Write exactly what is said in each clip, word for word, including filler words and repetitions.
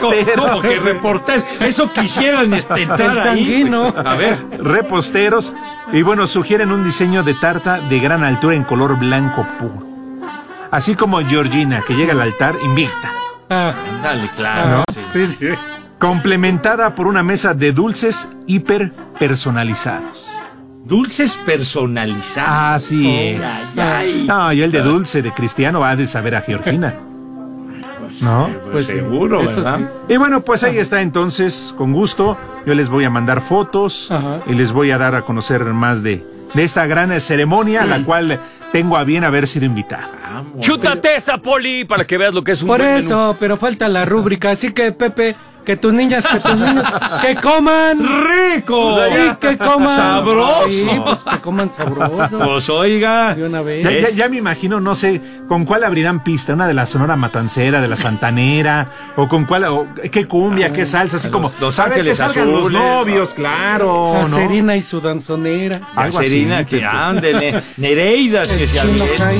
reposteros. ¿Cómo que reporteros? Eso quisieran este, entrar ahí. A ver. Reposteros. Y bueno, sugieren un diseño de tarta de gran altura en color blanco puro. Así como Georgina, que llega al altar invicta. Ah, dale, claro. ¿No? Sí, sí. Complementada por una mesa de dulces hiper personalizados. Dulces personalizados. Así oh, es. Ay, ay. No, yo el de dulce de Cristiano va a de saber a Georgina. ¿No? Pues seguro, ¿verdad? Sí. Y bueno, pues ahí está entonces, con gusto. Yo les voy a mandar fotos. Ajá. Y les voy a dar a conocer más de, de esta gran ceremonia, a la cual tengo a bien haber sido invitado. Vamos. Chútate esa, Poli, para que veas lo que es un Por buen eso, menú. pero falta la rúbrica, así que Pepe, que tus niñas, que tus niños, que coman rico y que coman sabroso. Sí, pues que coman sabroso. Pues oiga, de una vez. Ya, ya, ya me imagino, no sé, con cuál abrirán pista, una de la Sonora Matancera, de la Santanera, o con cuál, o qué cumbia, qué salsa, así como, los ¿sabe que salgan los novios? Claro, la ¿no? Serina y su danzonera. La Serina, así, que ándele, Nereidas, que se avienten.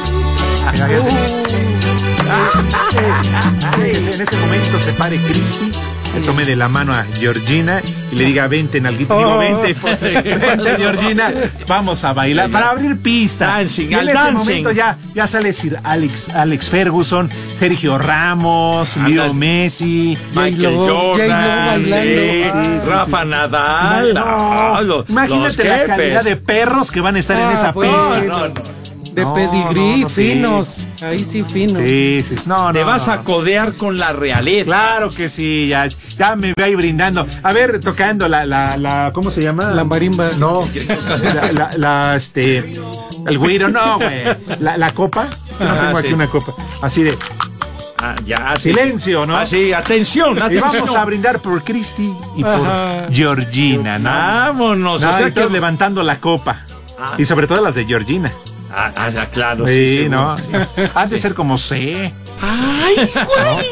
En ese momento se pare Cristi, le tome de la mano a Georgina y le diga, vente, nalguito. Digo, vente, vente, Georgina, vamos a bailar, para abrir pista. Dancing, y en ese dancing. momento ya, ya sale Sir Alex, Alex Ferguson, Sergio Ramos, Leo Messi, Michael Jordan, sí, Rafa Nadal. No, no, los, imagínate los la calidad de perros que van a estar ah, en esa bueno, pista. No, no. De no, pedigrí, no, no, finos. Sí. Ahí sí, finos. Sí, sí. No, Te no, vas no. a codear con la realeza. Claro que sí, ya, ya me veo ahí brindando. A ver, tocando la, la, la, ¿cómo se llama? La marimba. No, la, la, la, este, el güiro, no, güey. La, la copa. Es que no tengo ah, aquí sí. una copa. Así de. Ah, ya, sí. Silencio, ¿no? Así, atención, atención. Y vamos a brindar por Cristi y Ajá. por Georgina, ¿no? Vámonos. No, o sea que que levantando la copa. Ah. Y sobre todo las de Georgina. Ah, ah, claro, sí, sí, ¿no? Sí. Han de ser como C. ¡Ay, güey!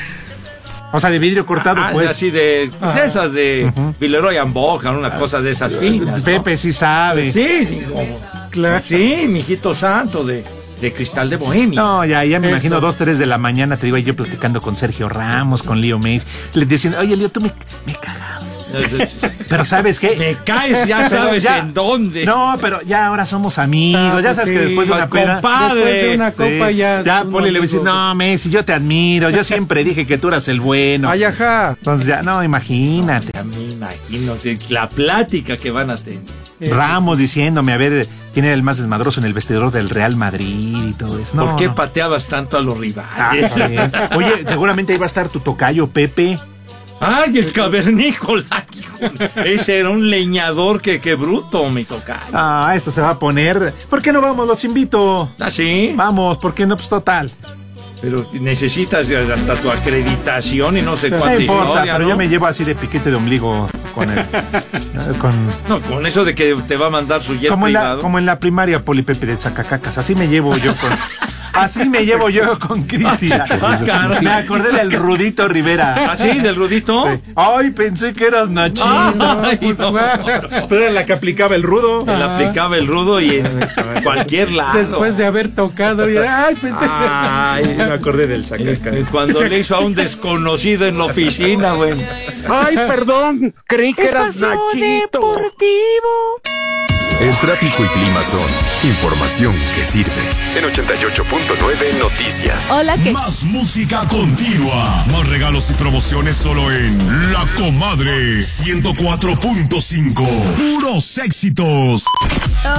O sea, de vidrio cortado, ah, pues. Así de, de esas de uh-huh. Villeroy and Bojan, una ah, cosa de esas finas. Pepe ¿no? sí sabe. Sí, digo. Claro. Sí, mijito santo, de, de cristal de Bohemia. No, ya, ya me Eso. imagino dos, tres de la mañana, te iba yo platicando con Sergio Ramos, con Leo Messi. Les decían, oye, Leo, tú me, me cagabas. Pero ¿sabes qué? Me caes, ya sabes ya, en dónde. No, pero ya ahora somos amigos. Ah, ya sabes sí, que después de una pena, compadre, después de una copa sí, ya. Ya Poli le dice, no, Messi, yo te admiro. Yo siempre dije que tú eras el bueno. Ay, ajá. Entonces ya, no, imagínate. Ya me imagino la plática que van a tener. Ramos diciéndome, a ver, quién era el más desmadroso en el vestidor del Real Madrid y todo eso. No, ¿Por qué no. pateabas tanto a los rivales? Ah, Oye, seguramente iba a estar tu tocayo, Pepe. ¡Ay, el cavernícola! Ese era un leñador que, que bruto, mi tocayo. Ah, esto se va a poner. ¿Por qué no vamos? Los invito. ¿Ah, sí? Vamos, ¿por qué no? Pues total. Pero necesitas hasta tu acreditación y no sé cuánto. No importa, historia, pero ¿no? yo me llevo así de piquete de ombligo con el... con... No, con eso de que te va a mandar su jet como privado. En la, como en la primaria, Poli Pepe de Zacacacas. Así me llevo yo con... Así me llevo yo con Cristi. Ah, me acordé del Rudito Rivera. ¿Ah, sí? ¿Del Rudito? Sí. Ay, pensé que eras Nachito. Ay, pues, no. Pero era la que aplicaba el rudo. Él aplicaba el rudo y en cualquier lado. Después de haber tocado. Y, ay, pensé. Ay, me acordé del Zacacacas. Cuando le hizo a un desconocido en la oficina, güey. Ay, perdón. Creí que eras Nachito. Deportivo. El tráfico y clima son información que sirve. En ochenta y ocho punto nueve Noticias. Hola, ¿qué? Más música continua. Más regalos y promociones solo en La Comadre ciento cuatro punto cinco. Puros éxitos.